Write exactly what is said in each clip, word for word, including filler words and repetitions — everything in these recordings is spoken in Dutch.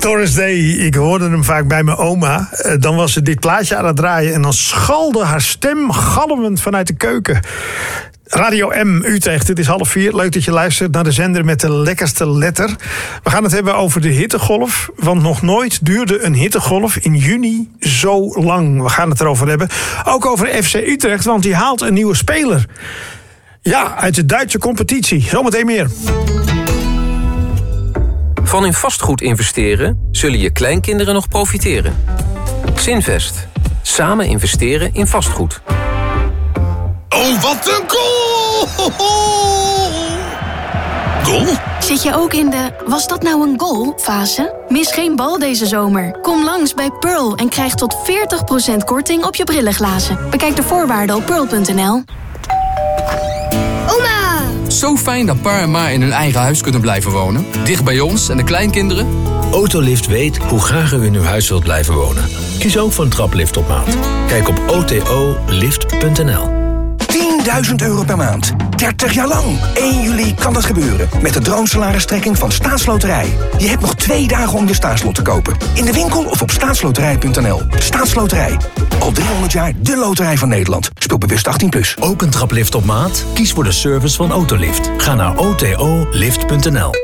Doris Day, ik hoorde hem vaak bij mijn oma. Dan was ze dit plaatje aan het draaien en dan schalde haar stem galmend vanuit de keuken. Radio M Utrecht, het is half vier. Leuk dat je luistert naar de zender met de lekkerste letter. We gaan het hebben over de hittegolf. Want nog nooit duurde een hittegolf in juni zo lang. We gaan het erover hebben. Ook over F C Utrecht, want die haalt een nieuwe speler. Ja, uit de Duitse competitie. Zometeen meer. Van in vastgoed investeren zullen je kleinkinderen nog profiteren. Zinvest. Samen investeren in vastgoed. Oh, wat een goal! Goal? Zit je ook in de was dat nou een goal fase? Mis geen bal deze zomer. Kom langs bij Pearl en krijg tot veertig procent korting op je brillenglazen. Bekijk de voorwaarden op pearl punt n l. Oma! Zo fijn dat pa en ma in hun eigen huis kunnen blijven wonen. Dicht bij ons en de kleinkinderen. Autolift weet hoe graag u in uw huis wilt blijven wonen. Kies ook voor een traplift op maat. Kijk op o t o lift punt n l. tienduizend euro per maand. dertig jaar lang. één juli kan dat gebeuren. Met de droomsalaristrekking van Staatsloterij. Je hebt nog twee dagen om je staatslot te kopen. In de winkel of op staatsloterij punt n l. Staatsloterij. Al driehonderd jaar de loterij van Nederland. Speel bewust achttien plus. Ook een traplift op maat? Kies voor de service van Autolift. Ga naar o t o lift punt n l.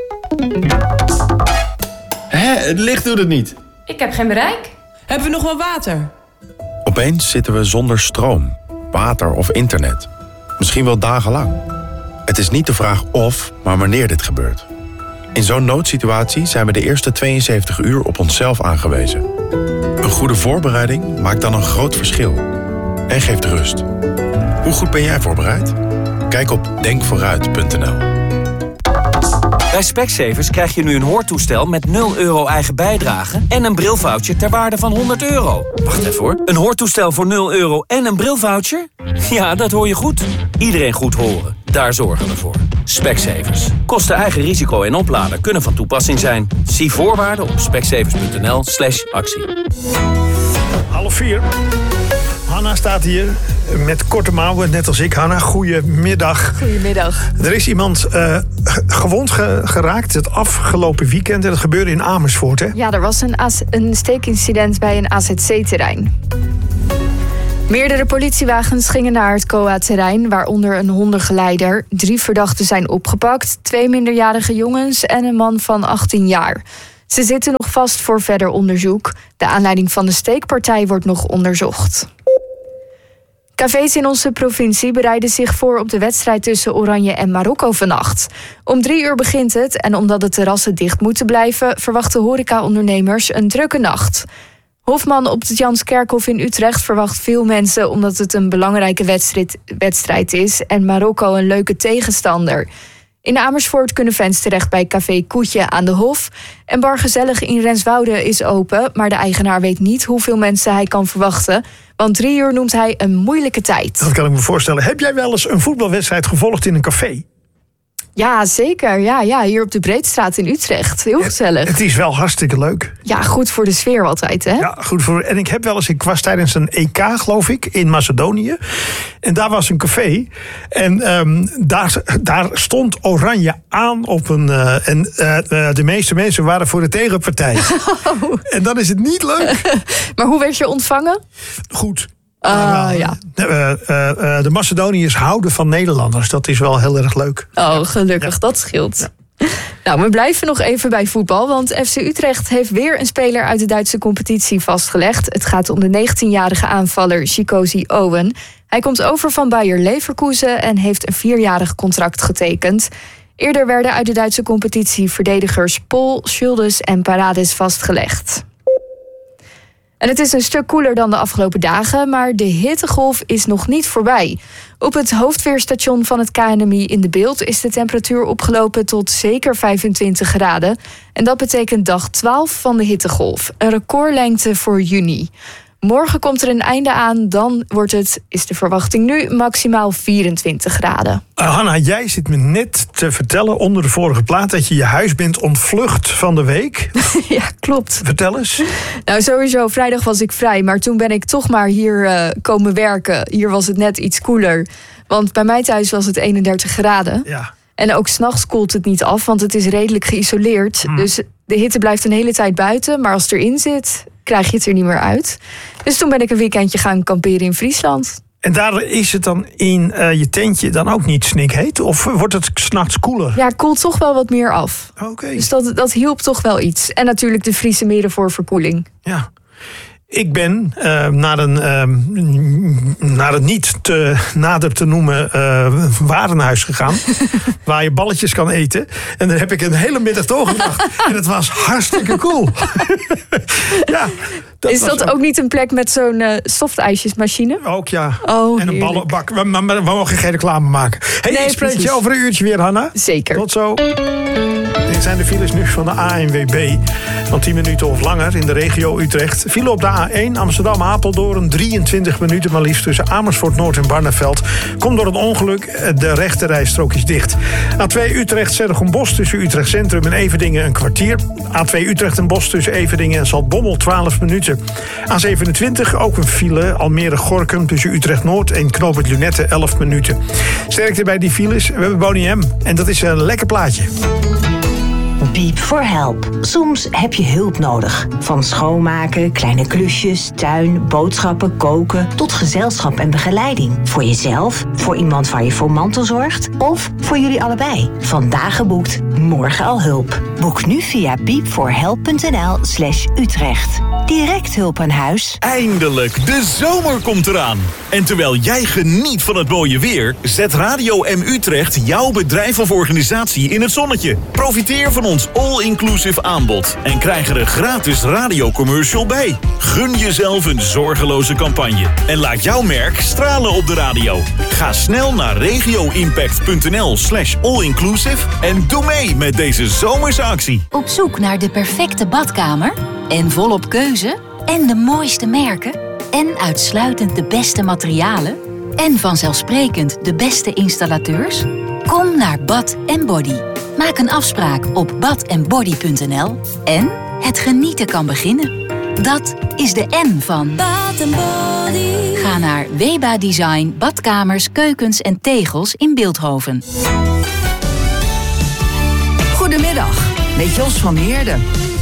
Hé, het licht doet het niet. Ik heb geen bereik. Hebben we nog wel water? Opeens zitten we zonder stroom, water of internet. Misschien wel dagenlang. Het is niet de vraag of, maar wanneer dit gebeurt. In zo'n noodsituatie zijn we de eerste tweeënzeventig uur op onszelf aangewezen. Een goede voorbereiding maakt dan een groot verschil. En geeft rust. Hoe goed ben jij voorbereid? Kijk op denk vooruit punt n l. Bij Specsavers krijg je nu een hoortoestel met nul euro eigen bijdrage en een brilvoucher ter waarde van honderd euro. Wacht even hoor. Een hoortoestel voor nul euro en een brilvoucher? Ja, dat hoor je goed. Iedereen goed horen. Daar zorgen we voor. Specsavers. Kosten eigen risico en opladen kunnen van toepassing zijn. Zie voorwaarden op specsavers punt n l slash actie. Half vier. Hanna staat hier met korte mouwen, net als ik. Hanna, goedemiddag. Goedemiddag. Er is iemand uh, gewond ge- geraakt het afgelopen weekend. En dat gebeurde in Amersfoort, hè? Ja, er was een, A Z- een steekincident bij een A Z C-terrein. Meerdere politiewagens gingen naar het C O A-terrein, waaronder een hondengeleider. Drie verdachten zijn opgepakt, twee minderjarige jongens en een man van achttien jaar. Ze zitten nog vast voor verder onderzoek. De aanleiding van de steekpartij wordt nog onderzocht. Cafés in onze provincie bereiden zich voor op de wedstrijd tussen Oranje en Marokko vannacht. Om drie uur begint het en omdat de terrassen dicht moeten blijven, verwachten horecaondernemers een drukke nacht. Hofman op het Janskerkhof in Utrecht verwacht veel mensen omdat het een belangrijke wedstrijd, wedstrijd is en Marokko een leuke tegenstander. In Amersfoort kunnen fans terecht bij Café Koetje aan de Hof. En Bar Gezellig in Renswoude is open, maar de eigenaar weet niet hoeveel mensen hij kan verwachten. Want drie uur noemt hij een moeilijke tijd. Dat kan ik me voorstellen. Heb jij wel eens een voetbalwedstrijd gevolgd in een café? Ja, zeker. Ja, ja, hier op de Breedstraat in Utrecht. Heel gezellig. Het, het is wel hartstikke leuk. Ja, goed voor de sfeer altijd, hè? Ja, goed voor. En ik heb wel eens, ik was tijdens een E K, geloof ik, in Macedonië. En daar was een café. En um, daar, daar stond Oranje aan op een... Uh, en uh, uh, de meeste mensen waren voor de tegenpartij. Oh. En dan is het niet leuk. Maar hoe werd je ontvangen? Goed. Uh, uh, ja. uh, uh, uh, de Macedoniërs houden van Nederlanders. Dat is wel heel erg leuk. Oh, gelukkig. Ja. Dat scheelt. Ja. Nou, we blijven nog even bij voetbal. Want F C Utrecht heeft weer een speler uit de Duitse competitie vastgelegd. Het gaat om de negentienjarige aanvaller Chikosi Owen. Hij komt over van Bayer Leverkusen en heeft een vierjarig contract getekend. Eerder werden uit de Duitse competitie verdedigers Pol, Schuldes en Parades vastgelegd. En het is een stuk koeler dan de afgelopen dagen, maar de hittegolf is nog niet voorbij. Op het hoofdweerstation van het K N M I in De Bilt is de temperatuur opgelopen tot zeker vijfentwintig graden. En dat betekent dag twaalf van de hittegolf, een recordlengte voor juni. Morgen komt er een einde aan, dan wordt het, is de verwachting nu, maximaal vierentwintig graden. Uh, Hanna, jij zit me net te vertellen onder de vorige plaat dat je je huis bent ontvlucht van de week. Ja, klopt. Vertel eens. Nou, sowieso, vrijdag was ik vrij, maar toen ben ik toch maar hier uh, komen werken. Hier was het net iets koeler, want bij mij thuis was het eenendertig graden. Ja. En ook 's nachts koelt het niet af, want het is redelijk geïsoleerd. Hmm. Dus de hitte blijft een hele tijd buiten. Maar als het erin zit, krijg je het er niet meer uit. Dus toen ben ik een weekendje gaan kamperen in Friesland. En daar is het dan in uh, je tentje dan ook niet snikheet? Of wordt het 's nachts koeler? Ja, het koelt toch wel wat meer af. Oké. Okay. Dus dat, dat hielp toch wel iets. En natuurlijk de Friese meren voor verkoeling. Ja. Ik ben uh, naar een uh, naar het niet te nader te noemen uh, warenhuis gegaan. Waar je balletjes kan eten. En daar heb ik een hele middag doorgebracht. En het was hartstikke cool. ja, dat Is dat ook... ook niet een plek met zo'n uh, softijsjesmachine? Ook ja. Oh, en een ballenbak. Maar, maar, maar we mogen geen reclame maken. Hey, nee, ik spreek precies. je over een uurtje weer, Hanna. Zeker. Tot zo. Dit zijn de files nu van de A N W B. Van tien minuten of langer in de regio Utrecht. File op de A één Amsterdam-Apeldoorn. drieëntwintig minuten maar liefst tussen Amersfoort Noord en Barneveld. Komt door het ongeluk. De rechte rijstrook is dicht. A twee Utrecht-Zergom-Bosch tussen Utrecht Centrum en Everdingen een kwartier. A twee Utrecht en Bosch tussen Everdingen en Zaltbommel twaalf minuten. A zevenentwintig ook een file. Almere-Gorkum tussen Utrecht Noord en Knoopert Lunette elf minuten. Sterkte bij die files. We hebben Boney M. En dat is een lekker plaatje. Beep for help. Soms heb je hulp nodig. Van schoonmaken, kleine klusjes, tuin, boodschappen, koken... tot gezelschap en begeleiding. Voor jezelf, voor iemand waar je voor mantel zorgt... of voor jullie allebei. Vandaag geboekt, morgen al hulp. Boek nu via beepforhelp.nl slash Utrecht. Direct hulp aan huis. Eindelijk, de zomer komt eraan. En terwijl jij geniet van het mooie weer... zet Radio M Utrecht jouw bedrijf of organisatie in het zonnetje. Profiteer van ons all-inclusive aanbod en krijg er een gratis radiocommercial bij. Gun jezelf een zorgeloze campagne en laat jouw merk stralen op de radio. Ga snel naar regioimpact.nl slash allinclusive en doe mee met deze zomerse actie. Op zoek naar de perfecte badkamer en volop keuze en de mooiste merken en uitsluitend de beste materialen en vanzelfsprekend de beste installateurs? Kom naar Bad en Body. Maak een afspraak op bad en body punt n l en het genieten kan beginnen. Dat is de N van Bad and Body. Ga naar Weba Design, badkamers, keukens en tegels in Bilthoven. Goedemiddag, met Jos van Heerden.